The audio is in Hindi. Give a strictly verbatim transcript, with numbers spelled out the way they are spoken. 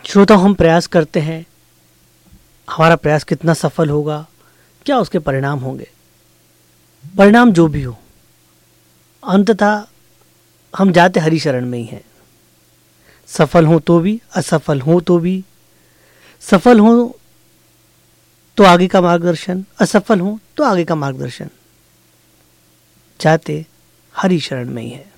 श्रोता, हम प्रयास करते हैं, हमारा प्रयास कितना सफल होगा, क्या उसके परिणाम होंगे। परिणाम जो भी हो, अंततः हम जाते हरि शरण में ही हैं। सफल हो तो भी, असफल हो तो भी, सफल हो तो आगे का मार्गदर्शन, असफल हो तो आगे का मार्गदर्शन, जाते हरि शरण में ही है।